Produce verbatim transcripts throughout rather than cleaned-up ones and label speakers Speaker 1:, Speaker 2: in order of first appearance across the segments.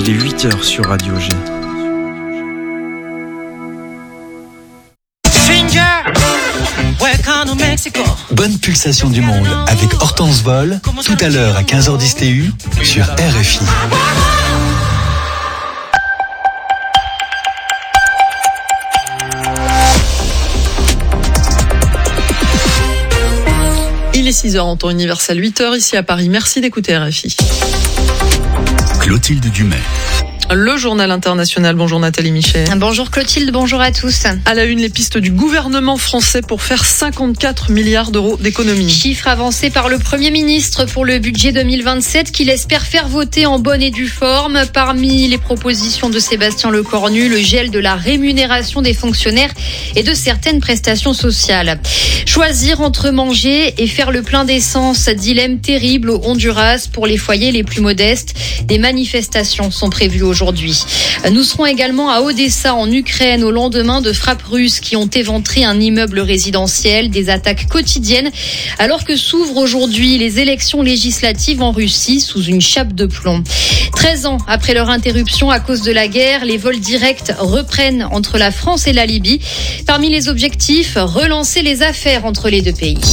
Speaker 1: Il est huit heures sur Radio G.
Speaker 2: Bonne pulsation du monde avec Hortense Vol, tout à l'heure à quinze heures dix T U sur R F I.
Speaker 3: Il est six heures en temps universel, huit heures ici à Paris. Merci d'écouter R F I.
Speaker 2: Clotilde Dumais.
Speaker 3: Le journal international. Bonjour Nathalie Michet.
Speaker 4: Bonjour Clotilde, bonjour à tous.
Speaker 3: À la une, les pistes du gouvernement français pour faire cinquante-quatre milliards d'euros d'économies.
Speaker 4: Chiffre avancé par le Premier ministre pour le budget deux mille vingt-sept qu'il espère faire voter en bonne et due forme. Parmi les propositions de Sébastien Lecornu, le gel de la rémunération des fonctionnaires et de certaines prestations sociales. Choisir entre manger et faire le plein d'essence, dilemme terrible au Honduras pour les foyers les plus modestes. Des manifestations sont prévues aujourd'hui. Nous serons également à Odessa, en Ukraine, au lendemain de frappes russes qui ont éventré un immeuble résidentiel, des attaques quotidiennes, alors que s'ouvrent aujourd'hui les élections législatives en Russie sous une chape de plomb. treize ans après leur interruption à cause de la guerre, les vols directs reprennent entre la France et la Libye. Parmi les objectifs, relancer les affaires entre les deux pays.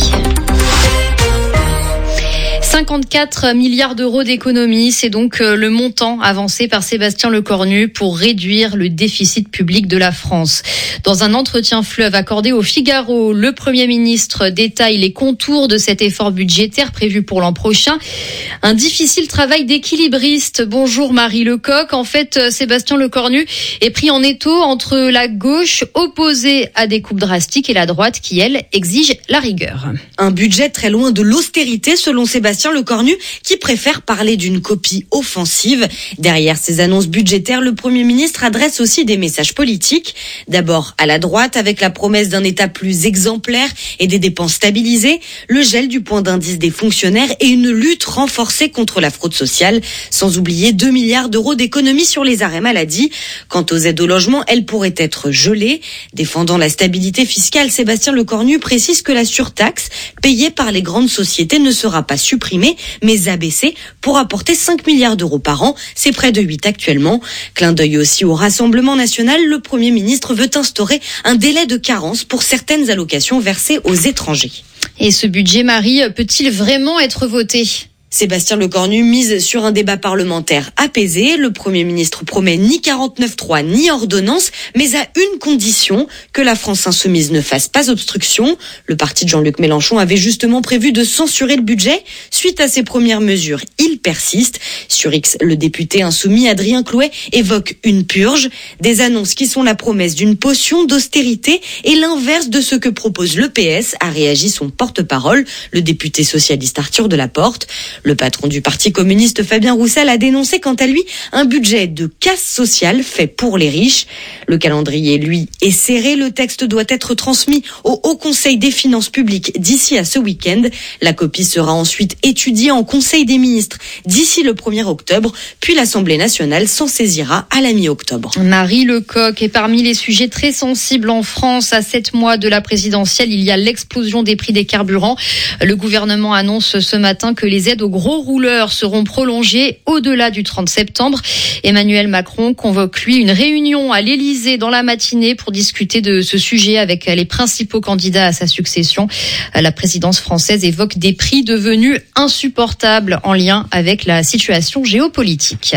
Speaker 4: cinquante-quatre milliards d'euros d'économies, c'est donc le montant avancé par Sébastien Lecornu pour réduire le déficit public de la France. Dans un entretien fleuve accordé au Figaro, le Premier ministre détaille les contours de cet effort budgétaire prévu pour l'an prochain. Un difficile travail d'équilibriste. Bonjour Marie Lecoq. En fait, Sébastien Lecornu est pris en étau entre la gauche opposée à des coupes drastiques et la droite qui, elle, exige la rigueur.
Speaker 5: Un budget très loin de l'austérité selon Sébastien Lecornu, qui préfère parler d'une copie offensive. Derrière ces annonces budgétaires, le Premier ministre adresse aussi des messages politiques. D'abord à la droite, avec la promesse d'un État plus exemplaire et des dépenses stabilisées, le gel du point d'indice des fonctionnaires et une lutte renforcée contre la fraude sociale, sans oublier deux milliards d'euros d'économies sur les arrêts maladie. Quant aux aides au logement, elles pourraient être gelées. Défendant la stabilité fiscale, Sébastien Lecornu précise que la surtaxe payée par les grandes sociétés ne sera pas supprimée, mais abaissée pour apporter cinq milliards d'euros par an. C'est près de huit actuellement. Clin d'œil aussi au Rassemblement national, le Premier ministre veut instaurer un délai de carence pour certaines allocations versées aux étrangers.
Speaker 4: Et ce budget, Marie, peut-il vraiment être voté ?
Speaker 5: Sébastien Lecornu mise sur un débat parlementaire apaisé. Le Premier ministre promet ni quarante-neuf trois ni ordonnance, mais à une condition, que la France insoumise ne fasse pas obstruction. Le parti de Jean-Luc Mélenchon avait justement prévu de censurer le budget. Suite à ces premières mesures, il persiste. Sur X, le député insoumis Adrien Clouet évoque une purge, des annonces qui sont la promesse d'une potion d'austérité et l'inverse de ce que propose l'E P S, a réagi son porte-parole, le député socialiste Arthur Delaporte. Le patron du Parti communiste Fabien Roussel a dénoncé quant à lui un budget de casse sociale fait pour les riches. Le calendrier, lui, est serré. Le texte doit être transmis au Haut Conseil des finances publiques d'ici à ce week-end. La copie sera ensuite étudiée en Conseil des ministres d'ici le premier octobre, puis l'Assemblée nationale s'en saisira à la mi-octobre.
Speaker 4: Marie Lecoq, et parmi les sujets très sensibles en France, à sept mois de la présidentielle, il y a l'explosion des prix des carburants. Le gouvernement annonce ce matin que les aides aux gros rouleurs seront prolongés au-delà du trente septembre. Emmanuel Macron convoque, lui, une réunion à l'Élysée dans la matinée pour discuter de ce sujet avec les principaux candidats à sa succession. La présidence française évoque des prix devenus insupportables en lien avec la situation géopolitique.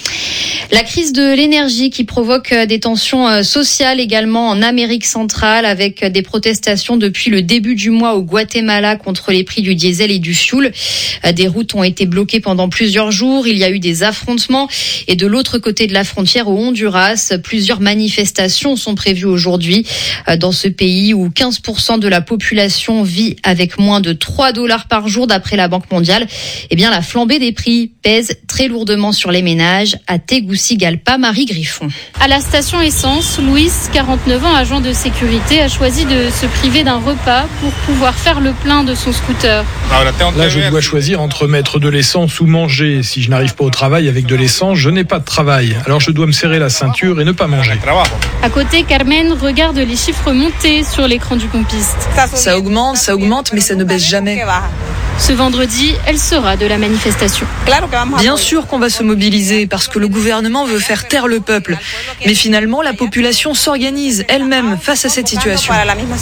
Speaker 4: La crise de l'énergie qui provoque des tensions sociales également en Amérique centrale, avec des protestations depuis le début du mois au Guatemala contre les prix du diesel et du fioul. Des routes ont été bloquées pendant plusieurs jours. Il y a eu des affrontements. Et de l'autre côté de la frontière, au Honduras, plusieurs manifestations sont prévues aujourd'hui. Dans ce pays où quinze pour cent de la population vit avec moins de trois dollars par jour d'après la Banque mondiale, eh bien, la flambée des prix pèse très lourdement sur les ménages. À Tegucigalpa, Marie Griffon.
Speaker 6: À la station essence, Louis, quarante-neuf ans, agent de sécurité, a choisi de se priver d'un repas pour pouvoir faire le plein de son scooter.
Speaker 7: Là, je dois choisir entre mettre de l'essence ou manger. Si je n'arrive pas au travail avec de l'essence, je n'ai pas de travail. Alors je dois me serrer la ceinture et ne pas manger.
Speaker 6: À côté, Carmen regarde les chiffres monter sur l'écran du pompiste.
Speaker 8: Ça augmente, ça augmente, mais ça ne baisse jamais.
Speaker 6: Ce vendredi, elle sera de la manifestation.
Speaker 3: Bien sûr qu'on va se mobiliser parce que le gouvernement veut faire taire le peuple. Mais finalement, la population s'organise elle-même face à cette situation.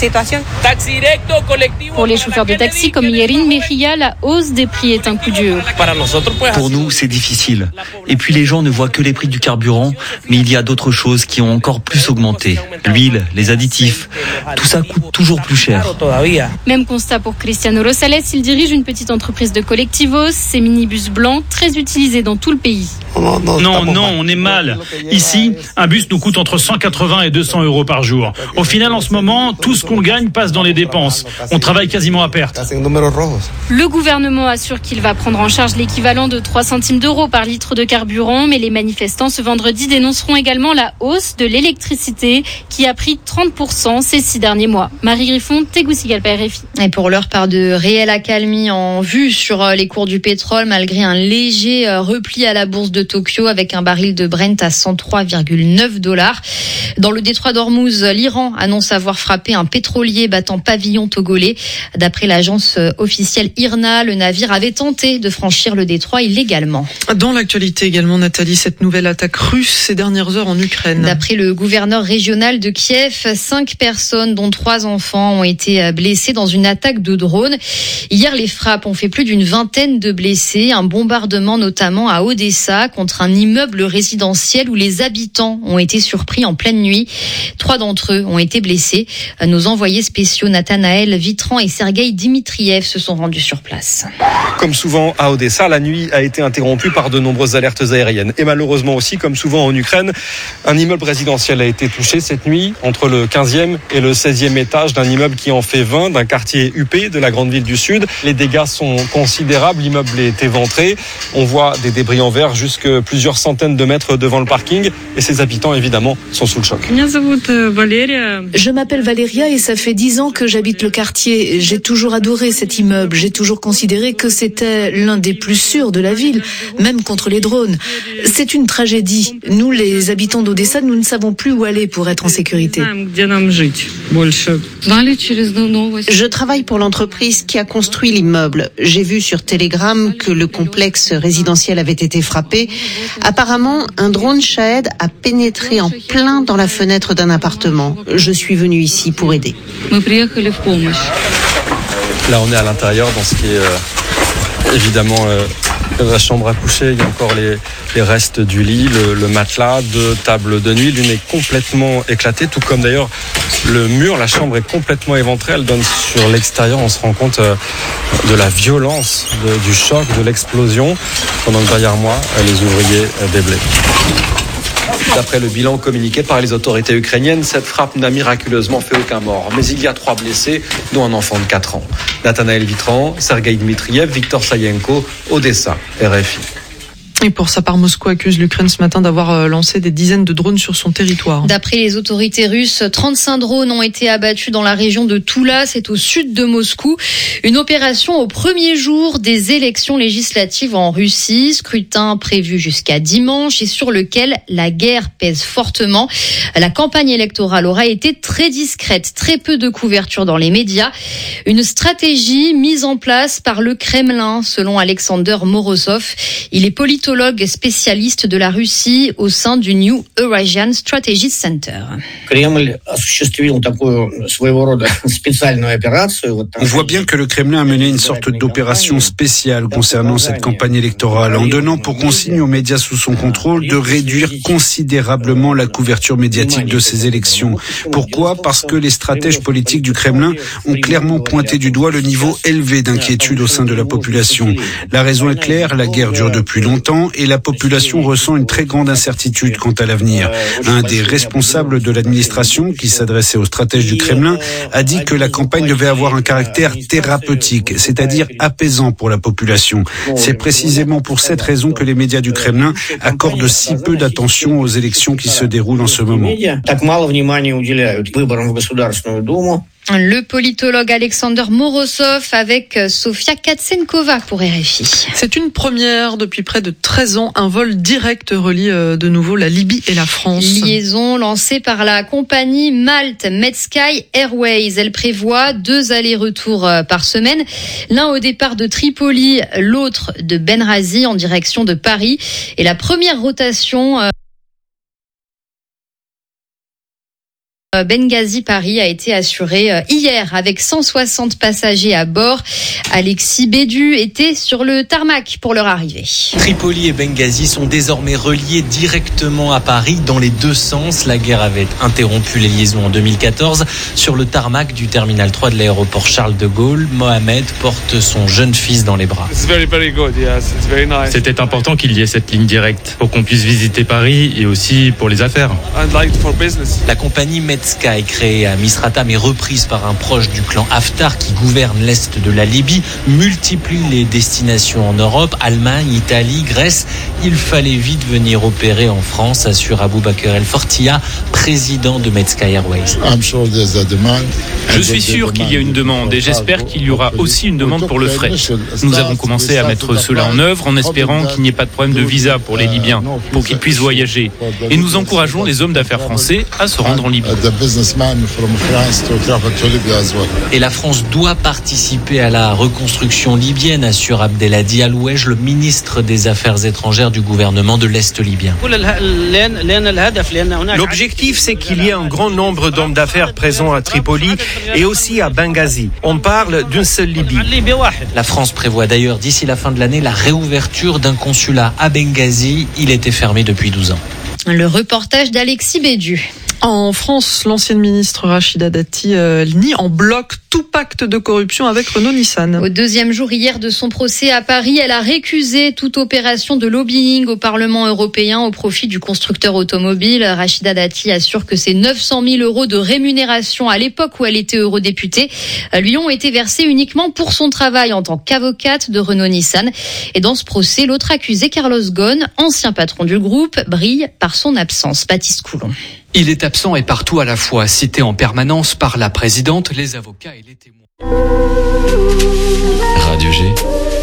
Speaker 6: Pour les chauffeurs de taxi comme Yerin Mejia, la hausse des prix est un coup dur.
Speaker 1: Pour nous, c'est difficile. Et puis les gens ne voient que les prix du carburant, mais il y a d'autres choses qui ont encore plus augmenté. L'huile, les additifs, tout ça coûte toujours plus cher.
Speaker 6: Même constat pour Cristiano Rosales, il dirige une petite entreprise de collectivos, ces minibus blancs très utilisés dans tout le pays.
Speaker 8: Non, non, on est mal. Ici, un bus nous coûte entre cent quatre-vingts et deux cents euros par jour. Au final, en ce moment, tout ce qu'on gagne passe dans les dépenses. On travaille quasiment à perte.
Speaker 6: Le gouvernement assure qu'il va prendre en charge l'équivalent de trois centimes d'euros par litre de carburant, mais les manifestants ce vendredi dénonceront également la hausse de l'électricité qui a pris trente pour cent ces six derniers mois. Marie Griffon, Tegucigalpa, R F I.
Speaker 4: Et pour l'heure, pas de réelle accalmie en vue sur les cours du pétrole, malgré un léger repli à la bourse de Tokyo avec un baril de Brent à cent trois virgule neuf dollars. Dans le détroit d'Ormuz, l'Iran annonce avoir frappé un pétrolier battant pavillon togolais. D'après l'agence officielle I R N A, le navire avait tenté de franchir le détroit illégalement.
Speaker 3: Dans l'actualité également, Nathalie, cette nouvelle attaque russe ces dernières heures en Ukraine.
Speaker 4: D'après le gouverneur régional de Kiev, cinq personnes, dont trois enfants, ont été blessées dans une attaque de drone. Hier, les frappes ont fait plus d'une vingtaine de blessés. Un bombardement notamment à Odessa contre un immeuble résidentiel où les habitants ont été surpris en pleine nuit. Trois d'entre eux ont été blessés. Nos envoyés spéciaux Nathanaël Vitran et Sergueï Dimitriev se sont rendus sur place.
Speaker 9: Comme souvent à Odessa, la nuit a été interrompue par de nombreuses alertes aériennes. Et malheureusement aussi, comme souvent en Ukraine, un immeuble résidentiel a été touché cette nuit entre le quinzième et le seizième étage d'un immeuble qui en fait vingt, d'un quartier huppé de la grande ville du Sud. Les dégâts sont considérables, l'immeuble est éventré. On voit des débris en verre jusque plusieurs centaines de mètres devant le parking et ses habitants évidemment sont sous le choc.
Speaker 10: Je m'appelle Valéria et ça fait dix ans que j'habite le quartier. J'ai toujours adoré cet immeuble. J'ai toujours considéré que c'était l'un des plus sûrs de la ville, même contre les drones. C'est une tragédie. Nous, les habitants d'Odessa, nous ne savons plus où aller pour être en sécurité.
Speaker 11: Je travaille pour l'entreprise qui a construit l'immeuble. J'ai vu sur Telegram que le complexe résidentiel avait été frappé. Apparemment, un drone Shahed a pénétré en plein dans la fenêtre d'un appartement. Je suis venue ici pour aider.
Speaker 9: Là, on est à l'intérieur dans ce qui est euh, évidemment euh, la chambre à coucher. Il y a encore les, les restes du lit, le, le matelas, deux tables de nuit. L'une est complètement éclatée, tout comme d'ailleurs le mur. La chambre est complètement éventrée. Elle donne sur l'extérieur. On se rend compte euh, de la violence, de, du choc, de l'explosion. Pendant que derrière moi, les ouvriers euh, déblais. D'après le bilan communiqué par les autorités ukrainiennes, cette frappe n'a miraculeusement fait aucun mort. Mais il y a trois blessés, dont un enfant de quatre ans. Nathanaël Vitran, Sergueï Dmitriev, Victor Sayenko, Odessa, R F I.
Speaker 3: Et pour sa part, Moscou accuse l'Ukraine ce matin d'avoir lancé des dizaines de drones sur son territoire.
Speaker 4: D'après les autorités russes, trente-cinq drones ont été abattus dans la région de Toula, c'est au sud de Moscou. Une opération au premier jour des élections législatives en Russie, scrutin prévu jusqu'à dimanche et sur lequel la guerre pèse fortement. La campagne électorale aura été très discrète, très peu de couverture dans les médias. Une stratégie mise en place par le Kremlin, selon Alexander Morozov. Il est politologue spécialiste de la Russie au sein du New Eurasian Strategy Center.
Speaker 12: On voit bien que le Kremlin a mené une sorte d'opération spéciale concernant cette campagne électorale, en donnant pour consigne aux médias sous son contrôle de réduire considérablement la couverture médiatique de ces élections. Pourquoi ? Parce que les stratèges politiques du Kremlin ont clairement pointé du doigt le niveau élevé d'inquiétude au sein de la population. La raison est claire, la guerre dure depuis longtemps et la population ressent une très grande incertitude quant à l'avenir. Un des responsables de l'administration, qui s'adressait aux stratèges du Kremlin, a dit que la campagne devait avoir un caractère thérapeutique, c'est-à-dire apaisant pour la population. C'est précisément pour cette raison que les médias du Kremlin accordent si peu d'attention aux élections qui se déroulent en ce moment.
Speaker 4: Le politologue Alexander Morozov avec Sofia Katsenkova pour R F I.
Speaker 3: C'est une première depuis près de treize ans. Un vol direct relie de nouveau la Libye et la France.
Speaker 4: Liaison lancée par la compagnie Malte Medsky Airways. Elle prévoit deux allers-retours par semaine. L'un au départ de Tripoli, l'autre de Benghazi en direction de Paris. Et la première rotation Benghazi-Paris a été assurée hier avec cent soixante passagers à bord. Alexis Bédu était sur le tarmac pour leur arrivée.
Speaker 13: Tripoli et Benghazi sont désormais reliés directement à Paris dans les deux sens. La guerre avait interrompu les liaisons en deux mille quatorze. Sur le tarmac du terminal trois de l'aéroport Charles de Gaulle, Mohamed porte son jeune fils dans les bras.
Speaker 14: C'était important qu'il y ait cette ligne directe pour qu'on puisse visiter Paris et aussi pour les affaires.
Speaker 13: La compagnie Medsky, créée à Misrata mais reprise par un proche du clan Haftar qui gouverne l'est de la Libye, multiplie les destinations en Europe, Allemagne, Italie, Grèce. Il fallait vite venir opérer en France, assure Aboubaker El Fortia, président de Medsky Airways.
Speaker 14: Je suis sûr qu'il y a une demande et j'espère qu'il y aura aussi une demande pour le fret. Nous avons commencé à mettre cela en œuvre en espérant qu'il n'y ait pas de problème de visa pour les Libyens, pour qu'ils puissent voyager. Et nous encourageons les hommes d'affaires français à se rendre en Libye.
Speaker 13: Et la France doit participer à la reconstruction libyenne, assure Abdelhadi Alouej, le ministre des Affaires étrangères du gouvernement de l'Est libyen.
Speaker 15: L'objectif, c'est qu'il y ait un grand nombre d'hommes d'affaires présents à Tripoli et aussi à Benghazi. On parle d'une seule Libye.
Speaker 13: La France prévoit d'ailleurs d'ici la fin de l'année la réouverture d'un consulat à Benghazi. Il était fermé depuis douze ans.
Speaker 4: Le reportage d'Alexis Bédu.
Speaker 3: En France, l'ancienne ministre Rachida Dati euh, nie en bloc tout pacte de corruption avec Renault-Nissan.
Speaker 4: Au deuxième jour hier de son procès à Paris, elle a récusé toute opération de lobbying au Parlement européen au profit du constructeur automobile. Rachida Dati assure que ces neuf cent mille euros de rémunération à l'époque où elle était eurodéputée lui ont été versés uniquement pour son travail en tant qu'avocate de Renault-Nissan. Et dans ce procès, l'autre accusé, Carlos Ghosn, ancien patron du groupe, brille par son absence. Baptiste Coulon.
Speaker 16: Il est absent et partout à la fois, cité en permanence par la présidente, les avocats et les témoins.
Speaker 17: Radio G,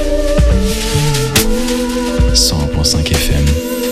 Speaker 17: cent un virgule cinq F M.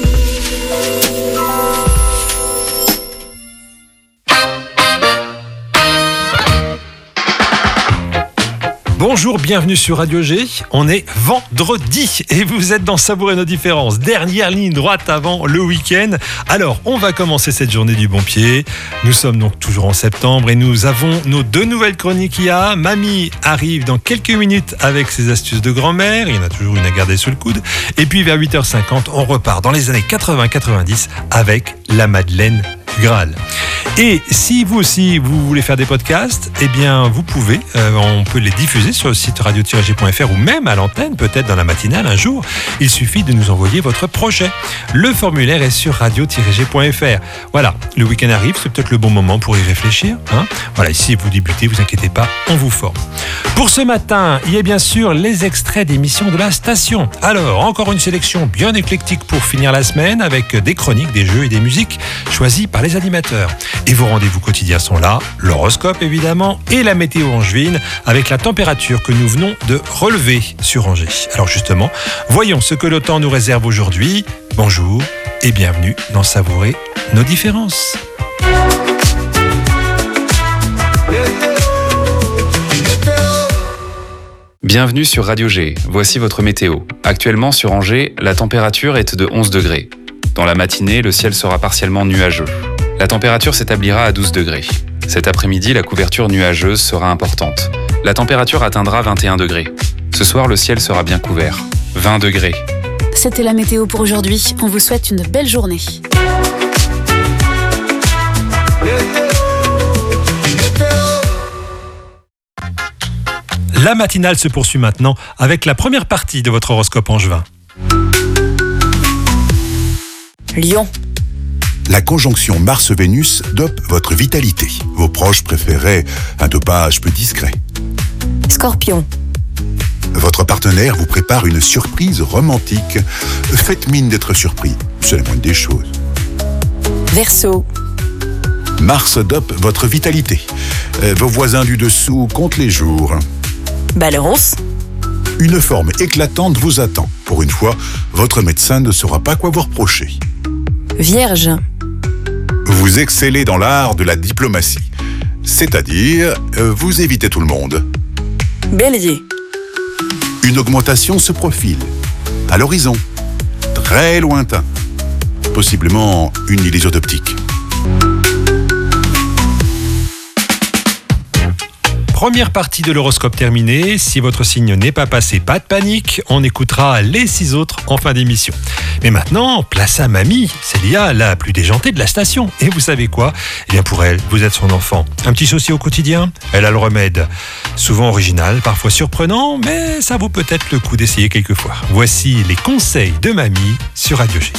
Speaker 18: Bonjour, bienvenue sur Radio G. On est vendredi et vous êtes dans Savourer nos différences. Dernière ligne droite avant le week-end. Alors, on va commencer cette journée du bon pied. Nous sommes donc toujours en septembre et nous avons nos deux nouvelles chroniques I A. Mamie arrive dans quelques minutes avec ses astuces de grand-mère. Il y en a toujours une à garder sous le coude. Et puis vers huit heures cinquante, on repart dans les années quatre-vingts quatre-vingt-dix avec la Madeleine du Graal. Et si vous aussi vous voulez faire des podcasts, eh bien vous pouvez, euh, on peut les diffuser sur le site radio tiret g point f r ou même à l'antenne, peut-être dans la matinale un jour. Il suffit de nous envoyer votre projet. Le formulaire est sur radio tiret g point f r. Voilà, le week-end arrive, c'est peut-être le bon moment pour y réfléchir. Hein, voilà, si vous débutez, vous inquiétez pas, on vous forme. Pour ce matin, il y a bien sûr les extraits d'émissions de la station. Alors, encore une sélection bien éclectique pour finir la semaine avec des chroniques, des jeux et des musiques choisis par les animateurs. Et vos rendez-vous quotidiens sont là, l'horoscope évidemment et la météo angevine avec la température que nous venons de relever sur Angers. Alors justement, voyons ce que le temps nous réserve aujourd'hui. Bonjour et bienvenue dans Savourer nos différences.
Speaker 17: Bienvenue sur Radio G, voici votre météo. Actuellement sur Angers, la température est de onze degrés. Dans la matinée, le ciel sera partiellement nuageux. La température s'établira à douze degrés. Cet après-midi, la couverture nuageuse sera importante. La température atteindra vingt et un degrés. Ce soir, le ciel sera bien couvert. vingt degrés.
Speaker 19: C'était la météo pour aujourd'hui. On vous souhaite une belle journée.
Speaker 18: La matinale se poursuit maintenant avec la première partie de votre horoscope angevin.
Speaker 20: Lion. La conjonction Mars-Vénus dope votre vitalité. Vos proches préféraient un dopage peu discret.
Speaker 19: Scorpion.
Speaker 20: Votre partenaire vous prépare une surprise romantique. Faites mine d'être surpris, c'est la moindre des choses.
Speaker 19: Verseau.
Speaker 20: Mars dope votre vitalité. Euh, Vos voisins du dessous comptent les jours.
Speaker 19: Balleros.
Speaker 20: Une forme éclatante vous attend. Pour une fois, votre médecin ne saura pas quoi vous reprocher.
Speaker 19: Vierge.
Speaker 20: Vous excellez dans l'art de la diplomatie. C'est-à-dire, euh, vous évitez tout le monde.
Speaker 19: Bélier.
Speaker 20: Une augmentation se profile. À l'horizon. Très lointain. Possiblement une illusion d'optique.
Speaker 18: Première partie de l'horoscope terminée. Si votre signe n'est pas passé, pas de panique. On écoutera les six autres en fin d'émission. Mais maintenant, place à Mamie, Célia, la plus déjantée de la station. Et vous savez quoi ? Eh bien pour elle, vous êtes son enfant. Un petit souci au quotidien ? Elle a le remède. Souvent original, parfois surprenant, mais ça vaut peut-être le coup d'essayer quelquefois. Voici les conseils de Mamie sur Radio G.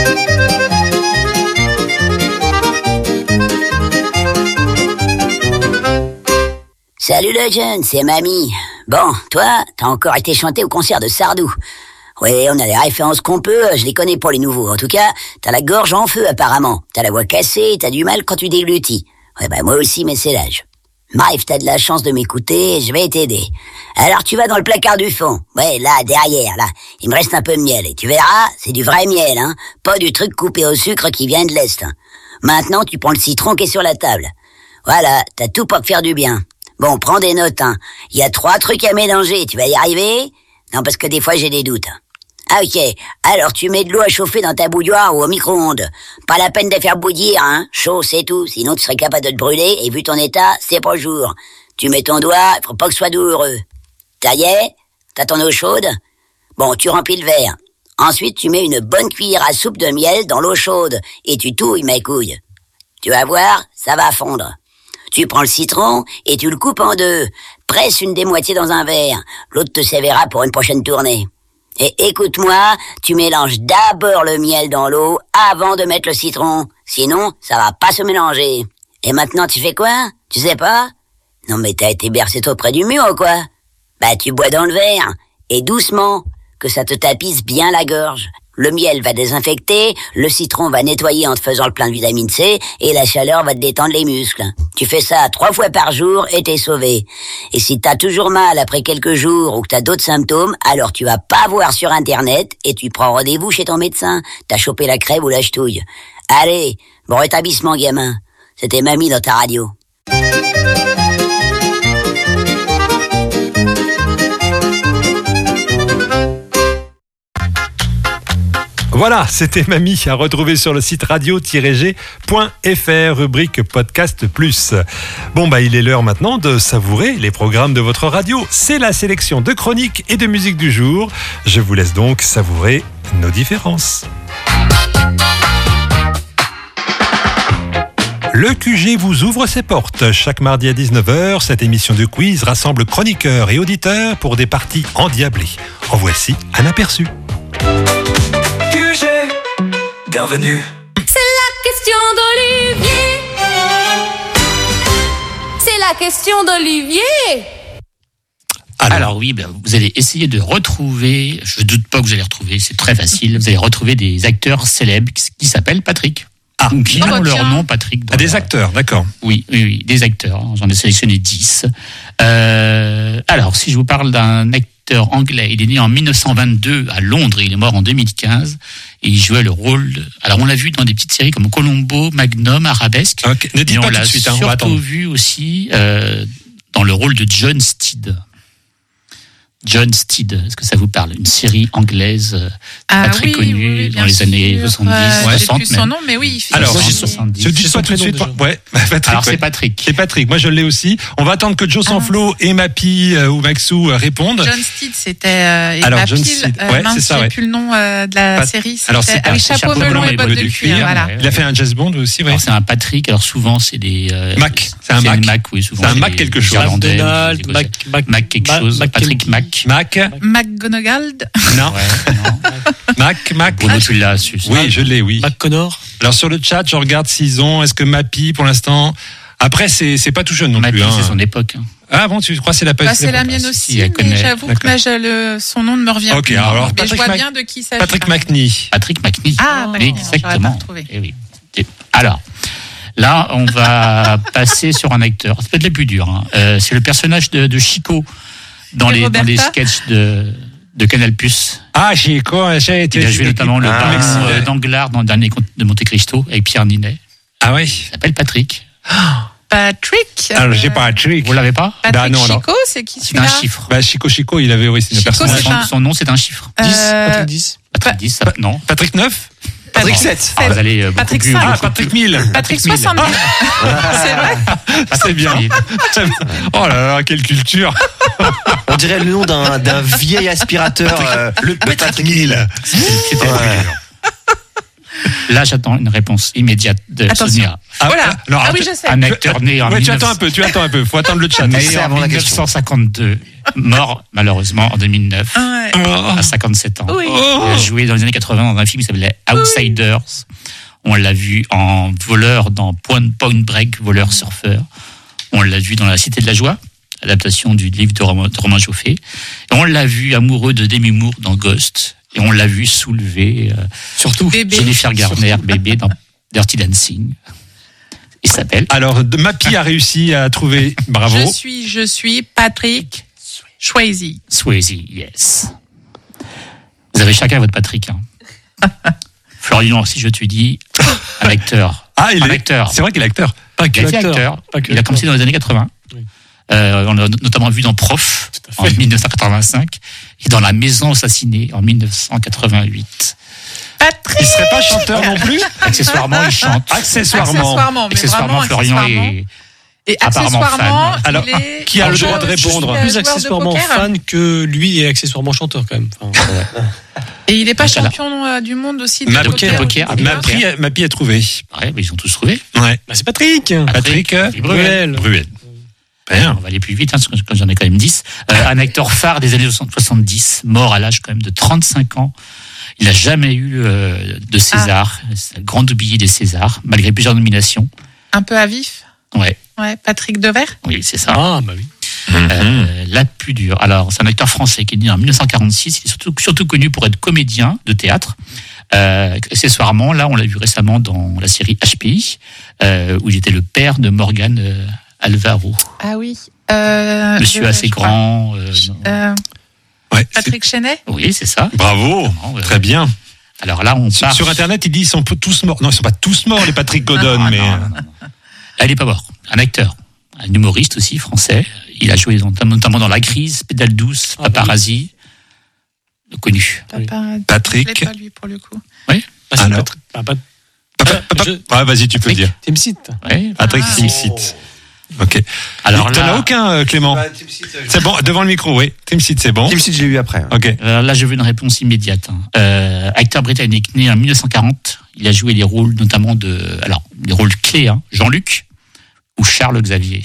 Speaker 21: Salut le jeune, c'est Mamie. Bon, toi, t'as encore été chanté au concert de Sardou. Oui, on a les références qu'on peut, je les connais pour les nouveaux. En tout cas, t'as la gorge en feu apparemment. T'as la voix cassée, t'as du mal quand tu déglutis. Ouais, bah moi aussi, mais c'est l'âge. Bref, t'as de la chance de m'écouter, je vais t'aider. Alors tu vas dans le placard du fond. Ouais, là, derrière, là. Il me reste un peu de miel. Et tu verras, c'est du vrai miel, hein. Pas du truc coupé au sucre qui vient de l'Est. Hein. Maintenant, tu prends le citron qui est sur la table. Voilà, t'as tout pour te faire du bien. Bon, prends des notes, hein. Il y a trois trucs à mélanger, tu vas y arriver? Non, parce que des fois j'ai des doutes. Ah ok, alors tu mets de l'eau à chauffer dans ta bouilloire ou au micro-ondes. Pas la peine de faire bouillir, hein. Chaud, c'est tout, sinon tu serais capable de te brûler, et vu ton état, c'est pas jour. Tu mets ton doigt, faut pas que ce soit douloureux. Ça y est? T'as ton eau chaude? Bon, tu remplis le verre. Ensuite, tu mets une bonne cuillère à soupe de miel dans l'eau chaude, et tu touilles mes couilles. Tu vas voir, ça va fondre. Tu prends le citron et tu le coupes en deux. Presse une des moitiés dans un verre. L'autre te servira pour une prochaine tournée. Et écoute-moi, tu mélanges d'abord le miel dans l'eau avant de mettre le citron. Sinon, ça va pas se mélanger. Et maintenant, tu fais quoi? Tu sais pas? Non mais t'as été bercé tôt près du mur ou quoi? Bah tu bois dans le verre. Et doucement, que ça te tapisse bien la gorge. Le miel va désinfecter, le citron va nettoyer en te faisant le plein de vitamine C, et la chaleur va te détendre les muscles. Tu fais ça trois fois par jour et t'es sauvé. Et si t'as toujours mal après quelques jours ou que t'as d'autres symptômes, alors tu vas pas voir sur internet et tu prends rendez-vous chez ton médecin. T'as chopé la crève ou la ch'touille. Allez, bon rétablissement gamin. C'était Mamie dans ta radio.
Speaker 18: Voilà, c'était Mamie à retrouver sur le site radio tiret g point f r, rubrique podcast plus. Bon bah il est l'heure maintenant de savourer les programmes de votre radio. C'est la sélection de chroniques et de musique du jour. Je vous laisse donc savourer nos différences. Le Q G vous ouvre ses portes. Chaque mardi à dix-neuf heures, cette émission de quiz rassemble chroniqueurs et auditeurs pour des parties endiablées. En voici un aperçu.
Speaker 22: Q G, bienvenue.
Speaker 23: C'est la question d'Olivier. C'est la question d'Olivier.
Speaker 24: Alors, Alors oui, ben, vous allez essayer de retrouver, je ne doute pas que vous allez retrouver, c'est très facile, vous allez retrouver des acteurs célèbres qui, qui s'appellent Patrick.
Speaker 18: Ah,
Speaker 24: ou qui
Speaker 18: oh,
Speaker 24: ont
Speaker 18: bah,
Speaker 24: leur
Speaker 18: tiens.
Speaker 24: nom Patrick.
Speaker 18: Ah, des leur... acteurs, d'accord.
Speaker 24: Oui, oui, oui, des acteurs. J'en ai sélectionné dix. Euh, alors, si je vous parle d'un acteur anglais, il est né en mille neuf cent vingt-deux à Londres, il est mort en deux mille quinze, et il jouait le rôle... De... Alors, on l'a vu dans des petites séries comme Colombo, Magnum, Arabesque.
Speaker 18: Okay. Ne dites
Speaker 24: et
Speaker 18: pas
Speaker 24: on
Speaker 18: tout
Speaker 24: l'a
Speaker 18: de suite, hein,
Speaker 24: surtout vu aussi euh, dans le rôle de John Steed. John Steed, est-ce que ça vous parle? Une série anglaise euh,
Speaker 25: ah,
Speaker 24: pas très
Speaker 25: oui,
Speaker 24: connue
Speaker 25: oui, oui,
Speaker 24: dans les années soixante-dix,
Speaker 25: euh,
Speaker 24: soixante.
Speaker 25: J'ai plus son nom, mais oui, il fait
Speaker 18: Alors,
Speaker 24: soixante-dix.
Speaker 18: Je dis pas tout de suite. Ouais, Patrick,
Speaker 24: Alors,
Speaker 18: ouais.
Speaker 24: c'est Patrick.
Speaker 18: C'est Patrick. Moi, je l'ai aussi. On va attendre que Joe Sanflo ah. et Mappy euh, ou Maxou euh, répondent.
Speaker 25: John Steed, c'était. Euh, et
Speaker 18: Alors,
Speaker 25: Mappy,
Speaker 18: John Steed,
Speaker 25: euh,
Speaker 18: ouais,
Speaker 25: mince,
Speaker 18: c'est ça,
Speaker 25: j'ai
Speaker 18: ouais.
Speaker 25: plus le nom euh, de la
Speaker 18: Pat...
Speaker 25: série.
Speaker 18: Alors, c'est
Speaker 25: ah, oui, chapeau melon et bottes de cuir. Voilà.
Speaker 18: Il a fait un James Bond aussi, ouais.
Speaker 24: C'est un Patrick. Alors, souvent, c'est des. Euh,
Speaker 18: Mac. C'est un Mac.
Speaker 24: Mac, oui, souvent.
Speaker 18: C'est un Mac quelque chose.
Speaker 24: Donald, Mac, Mac, Mac quelque chose. Patrick Mac.
Speaker 18: Mac.
Speaker 25: McGonagall.
Speaker 18: Non. Ouais, non. Mac, Mac.
Speaker 24: Bruno, tu l'as su.
Speaker 18: Oui, je l'ai, oui.
Speaker 24: Mac Connor.
Speaker 18: Alors sur le chat, je regarde s'ils ont. Est-ce que Mappy, pour l'instant. Après, c'est c'est pas tout jeune non
Speaker 24: Mappy,
Speaker 18: plus. Hein.
Speaker 24: C'est son époque. Hein.
Speaker 18: Ah bon, tu crois que c'est la
Speaker 25: bah, c'est la mienne aussi, si, mais j'avoue que là, le, son nom ne me revient
Speaker 18: okay,
Speaker 25: plus.
Speaker 18: Alors,
Speaker 25: mais
Speaker 18: Patrick
Speaker 25: je vois
Speaker 18: Mac...
Speaker 25: bien de qui ça
Speaker 18: Patrick McNee.
Speaker 24: Patrick McNee.
Speaker 25: Ah, bah,
Speaker 24: exactement.
Speaker 25: Pas
Speaker 24: Et oui. Alors, Là, on va passer sur un acteur. C'est peut-être le plus dur. Hein. Euh, c'est le personnage de, de Chico dans les, dans les sketchs de, de Canal+.
Speaker 18: Ah, Chico, j'ai été.
Speaker 24: Il a joué notamment le
Speaker 18: ah,
Speaker 24: baron euh, d'Anglard dans le dernier conte de Monte Cristo avec Pierre Ninet.
Speaker 18: Ah oui.
Speaker 24: Il s'appelle Patrick.
Speaker 25: Patrick.
Speaker 18: Alors, j'ai pas Patrick.
Speaker 24: Vous l'avez pas?
Speaker 25: Patrick
Speaker 18: bah, non,
Speaker 25: Chico,
Speaker 18: non.
Speaker 25: c'est qui
Speaker 24: C'est
Speaker 25: celui-là?
Speaker 24: un chiffre.
Speaker 18: Bah, Chico Chico, il avait, oui, c'est une
Speaker 25: Chico,
Speaker 18: personne.
Speaker 25: c'est
Speaker 24: Son,
Speaker 25: un-
Speaker 24: son nom, c'est un chiffre.
Speaker 25: Euh,
Speaker 1: dix Patrick dix
Speaker 24: Patrick dix, ça va- non.
Speaker 18: Patrick neuf?
Speaker 1: Patrick
Speaker 24: Non.
Speaker 1: sept.
Speaker 24: Ah, vous allez euh, beaucoup
Speaker 25: Patrick
Speaker 24: plus.
Speaker 25: cinq.
Speaker 18: Ah,
Speaker 24: beaucoup
Speaker 18: Patrick
Speaker 24: plus-
Speaker 18: mille.
Speaker 25: Patrick
Speaker 24: mille.
Speaker 25: soixante-dix. C'est vrai?
Speaker 18: Ah, c'est bien. C'est bien. Oh là là, quelle culture.
Speaker 1: On dirait le nom d'un, d'un vieil aspirateur. euh, le Patrick Mille.
Speaker 24: C'était
Speaker 1: Ouais.
Speaker 24: Là, j'attends une réponse immédiate de
Speaker 25: Attention.
Speaker 24: Sonia.
Speaker 18: Ah,
Speaker 25: Voilà.
Speaker 18: alors,
Speaker 25: Ah oui,
Speaker 18: attends-
Speaker 25: je sais.
Speaker 24: Un acteur né en
Speaker 18: Ouais, tu
Speaker 24: mille neuf cents
Speaker 18: attends un peu, tu attends un peu. Faut attendre le chat.
Speaker 24: né
Speaker 1: C'est
Speaker 24: en
Speaker 1: avant la
Speaker 24: mille neuf cent cinquante-deux, mort malheureusement en deux mille neuf,
Speaker 25: Ouais.
Speaker 24: à cinquante-sept ans.
Speaker 25: Oui.
Speaker 24: Il a joué dans les années quatre-vingts dans un film qui s'appelait Outsiders. On l'a vu en voleur dans Point, Point Break, voleur surfeur. On l'a vu dans La Cité de la Joie, adaptation du livre de Romain, de Romain Joffé. Et on l'a vu amoureux de Demi Moore dans Ghost. Et on l'a vu soulever euh, surtout
Speaker 25: Bébé.
Speaker 24: Jennifer Garner, bébé dans Dirty Dancing. Il s'appelle.
Speaker 18: Alors, de- Mappy a réussi à trouver. Bravo.
Speaker 25: Je suis, je suis Patrick Swayze.
Speaker 24: Swayze, yes. Vous avez chacun votre Patrick. Hein. Florian, si je te dis, un acteur.
Speaker 18: Ah, il
Speaker 24: un
Speaker 18: est.
Speaker 24: acteur.
Speaker 18: C'est vrai qu'il est acteur.
Speaker 24: Pas que acteur.
Speaker 1: Pas que
Speaker 24: Il a commencé dans les années quatre-vingts. Euh, on l'a notamment vu dans Prof en dix-neuf cent quatre-vingt-cinq et dans La Maison assassinée en dix-neuf cent quatre-vingt-huit.
Speaker 25: Patrick.
Speaker 18: Il serait pas chanteur non plus?
Speaker 24: Accessoirement, il chante.
Speaker 18: Accessoirement.
Speaker 25: Accessoirement, mais
Speaker 24: Accessoirement,
Speaker 25: vraiment
Speaker 24: Florian
Speaker 25: accessoirement.
Speaker 24: est.
Speaker 25: Et
Speaker 24: apparemment
Speaker 25: accessoirement,
Speaker 24: fan.
Speaker 25: il
Speaker 18: Alors,
Speaker 25: est
Speaker 18: qui a le
Speaker 25: joueur-
Speaker 18: droit de répondre?
Speaker 25: joueur
Speaker 1: Plus
Speaker 25: de
Speaker 1: accessoirement
Speaker 25: poker.
Speaker 1: fan que lui est accessoirement chanteur quand même. Enfin,
Speaker 25: Et il n'est pas
Speaker 24: Voilà.
Speaker 25: champion euh, du monde aussi de
Speaker 18: Ma-
Speaker 25: poker.
Speaker 24: poker,
Speaker 25: ou-
Speaker 24: poker.
Speaker 18: Mappy a- Mappy a trouvé.
Speaker 24: Ouais, mais ils ont tous trouvé.
Speaker 18: Ouais.
Speaker 1: bah, c'est Patrick.
Speaker 18: Patrick euh,
Speaker 24: Bruel.
Speaker 18: Bruel.
Speaker 24: Ouais, on va aller plus vite, hein, parce que j'en ai quand même dix. Euh, un acteur phare des années soixante-dix, mort à l'âge quand même de trente-cinq ans. Il n'a jamais eu euh, de César. C'est un grand oublié des Césars, malgré plusieurs nominations.
Speaker 25: Un peu à vif.
Speaker 24: Ouais,
Speaker 25: Ouais, Patrick Devers.
Speaker 24: oui, c'est ça.
Speaker 1: Ah bah oui.
Speaker 24: Euh, la plus dure. Alors, c'est un acteur français qui est né en dix-neuf cent quarante-six. Il est surtout, surtout connu pour être comédien de théâtre. Euh, accessoirement, là, on l'a vu récemment dans la série H P I, euh, où il était le père de Morgane euh, Alvaro.
Speaker 25: Ah oui. Euh,
Speaker 24: Monsieur
Speaker 25: je-
Speaker 24: assez
Speaker 25: je crois.
Speaker 24: grand. euh,
Speaker 25: Euh,
Speaker 18: Ouais.
Speaker 25: Patrick Chenet.
Speaker 24: oui, c'est ça.
Speaker 18: Bravo.
Speaker 24: Vraiment, ouais.
Speaker 18: Très bien.
Speaker 24: Alors là, on
Speaker 18: Sur,
Speaker 24: part
Speaker 18: sur Internet, il dit ils sont tous morts. Non, ils sont pas tous morts, les Patrick Godon,
Speaker 24: Ah,
Speaker 18: mais.
Speaker 24: non, non, non, non. Là, il n'est pas mort. Un acteur, un humoriste aussi français. Il a joué dans- notamment dans La Crise, Pédale douce,
Speaker 1: Ah, bah
Speaker 24: Paparazzi. Connu.
Speaker 25: Papa,
Speaker 18: Patrick.
Speaker 25: je l'ai pas lui pour le coup.
Speaker 24: Oui.
Speaker 1: Ah, c'est
Speaker 18: Alors.
Speaker 1: Patrick. Ah, pas-
Speaker 18: Papa,
Speaker 1: Euh,
Speaker 18: papa-
Speaker 1: je-
Speaker 18: Ouais, vas-y, tu peux le dire.
Speaker 1: Team Seat.
Speaker 24: Ouais.
Speaker 18: Patrick
Speaker 25: Ah.
Speaker 18: Timsit. Ok.
Speaker 24: Alors
Speaker 18: T'en as
Speaker 24: là,
Speaker 18: aucun, euh, Clément? C'est bon, devant le micro, oui. Timsit, c'est bon.
Speaker 1: Team Seat, je l'ai eu après.
Speaker 18: Ok.
Speaker 24: alors là, je veux une réponse immédiate. hein. Euh, acteur britannique né en dix-neuf cent quarante. Il a joué les rôles notamment de, alors les rôles clés, hein, Jean-Luc ou Charles Xavier.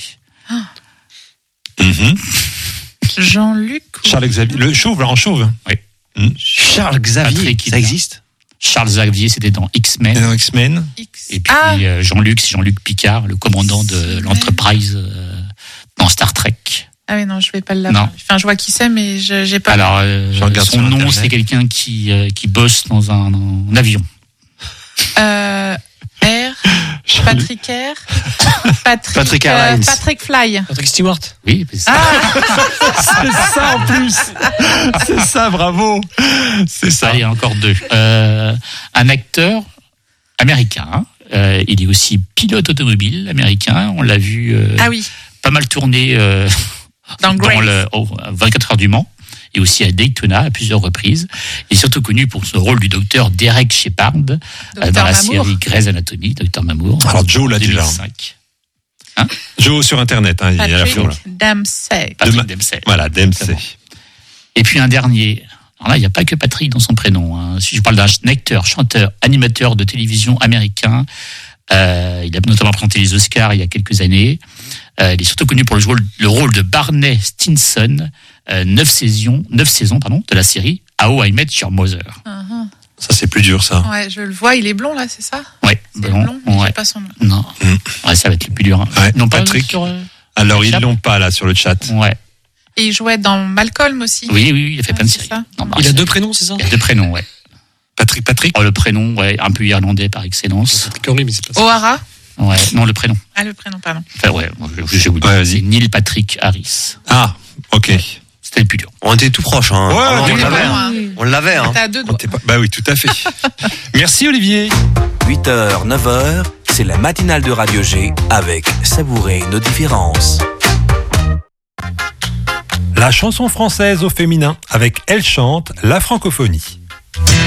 Speaker 18: Mhm.
Speaker 25: Jean-Luc.
Speaker 18: Charles Xavier. Le chauve, là, en chauve.
Speaker 24: Oui.
Speaker 18: Mhm.
Speaker 1: Charles Xavier,
Speaker 24: Patrick
Speaker 1: ça
Speaker 24: Hidalgo.
Speaker 1: existe?
Speaker 24: Charles Xavier, c'était dans X-Men.
Speaker 18: Dans X-Men.
Speaker 25: X.
Speaker 24: Et puis
Speaker 25: Ah,
Speaker 24: euh, Jean-Luc, c'est Jean-Luc Picard, le commandant de
Speaker 25: X-Men.
Speaker 24: l'Enterprise euh, dans Star Trek.
Speaker 25: ah oui, non, je vais pas l'avoir.
Speaker 24: Non.
Speaker 25: Enfin, je vois qui c'est, mais je j'ai pas.
Speaker 24: Alors, euh,
Speaker 18: Je regarde
Speaker 24: son
Speaker 18: sur
Speaker 24: nom,
Speaker 18: Internet.
Speaker 24: c'est quelqu'un qui, euh, qui bosse dans un, un avion.
Speaker 25: Euh, R. Patrick R. Patrick,
Speaker 1: Patrick
Speaker 25: euh,
Speaker 1: Airlines.
Speaker 25: Patrick Fly.
Speaker 1: Patrick Stewart.
Speaker 24: Oui, mais c'est-
Speaker 18: C'est ça en plus. C'est ça, bravo. C'est ça.
Speaker 24: Allez, encore deux. Euh, un acteur américain. hein. Euh, il est aussi pilote automobile américain. On l'a vu euh,
Speaker 25: Ah oui.
Speaker 24: pas mal tourner euh,
Speaker 25: Dans Grace.
Speaker 24: le oh, vingt-quatre heures du Mans et aussi à Daytona à plusieurs reprises. Il est surtout connu pour son rôle du docteur Derek Shepard euh, dans la
Speaker 25: Mamour.
Speaker 24: série Grey's Anatomy, docteur Mamour.
Speaker 18: Alors, Joe l'a déjà.
Speaker 24: deux mille cinq.
Speaker 18: Joe sur Internet, hein, il y a la
Speaker 25: Patrick
Speaker 18: foule.
Speaker 25: Dempsey.
Speaker 24: Patrick
Speaker 18: Demain-
Speaker 24: Dempsey.
Speaker 18: Voilà, Dempsey.
Speaker 24: Et puis un dernier. Alors là, il n'y a pas que Patrick dans son prénom. hein. Si je parle d'un acteur, chanteur, animateur de télévision américain, euh, il a notamment présenté les Oscars il y a quelques années. Euh, il est surtout connu pour le rôle, le rôle de Barney Stinson, euh, neuf saisons, neuf saisons pardon, de la série How I Met Your Mother.
Speaker 25: Uh-huh.
Speaker 18: Ça, c'est plus dur, ça.
Speaker 25: Ouais, je le vois, il est blond là, c'est ça?
Speaker 24: Ouais,
Speaker 25: C'est
Speaker 24: bon,
Speaker 25: blond, mais
Speaker 24: ouais.
Speaker 25: j'ai pas son nom.
Speaker 24: Non, ouais, ça va être le plus dur. hein.
Speaker 18: Ouais,
Speaker 24: Non, pas
Speaker 18: Patrick.
Speaker 24: sur, euh,
Speaker 18: Alors, ils
Speaker 24: chat.
Speaker 18: l'ont pas, là, sur le chat.
Speaker 24: Ouais.
Speaker 25: Et il jouait dans Malcolm aussi.
Speaker 24: Oui, oui, il a fait
Speaker 25: Ouais,
Speaker 24: plein de
Speaker 25: c'est
Speaker 24: séries.
Speaker 25: ça.
Speaker 24: Non, bah,
Speaker 1: Il a
Speaker 24: c'est-
Speaker 1: deux prénoms, c'est ça?
Speaker 24: Il a deux prénoms, ouais.
Speaker 18: Patrick, Patrick.
Speaker 24: Oh, le prénom, ouais, un peu irlandais par excellence.
Speaker 1: Patrick Henry, mais c'est pas ça.
Speaker 25: O'Hara.
Speaker 24: Ouais, non, le prénom.
Speaker 25: Ah, le prénom, pardon.
Speaker 24: Enfin, ouais, je, je vous dis,
Speaker 18: Ouais,
Speaker 24: c'est Neil Patrick Harris.
Speaker 18: Ah, ok.
Speaker 24: C'était le plus dur.
Speaker 1: On était tout proche, hein.
Speaker 18: Ouais,
Speaker 1: on,
Speaker 18: on
Speaker 1: l'avait,
Speaker 25: hein.
Speaker 1: on l'avait, hein.
Speaker 25: T'as deux doigts.
Speaker 18: Pas... Bah oui, tout à fait. Merci Olivier.
Speaker 22: huit heures, neuf heures, c'est la matinale de Radio G avec Savourer nos différences.
Speaker 18: La chanson française au féminin avec Elle chante la francophonie.